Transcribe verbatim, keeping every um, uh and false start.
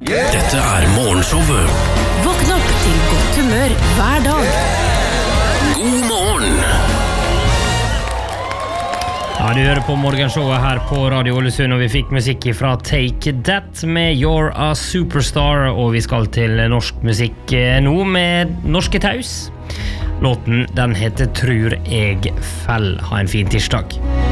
Dette er morgenshowet. Våkn opp til godt humør hver dag. God morgen. Ja, du hører på morgenshowet her på Radio Ålesund, og vi fikk musikk fra Take That med You're a Superstar, og vi skal til norsk musikk nå med Norske Taus. Låten, den heter Trur jeg fell. Ha en fin tirsdag.